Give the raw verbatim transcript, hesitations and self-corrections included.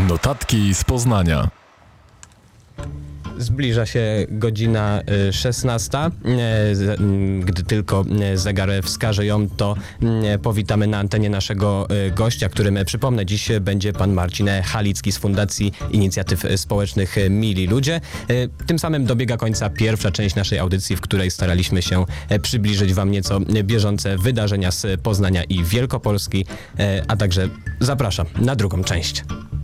Notatki z Poznania. Zbliża się godzina szesnasta. Gdy tylko zegar wskaże ją, to powitamy na antenie naszego gościa, którym, przypomnę, dziś będzie pan Marcin Halicki z Fundacji Inicjatyw Społecznych Mili Ludzie. Tym samym dobiega końca pierwsza część naszej audycji, w której staraliśmy się przybliżyć wam nieco bieżące wydarzenia z Poznania i Wielkopolski, a także zapraszam na drugą część.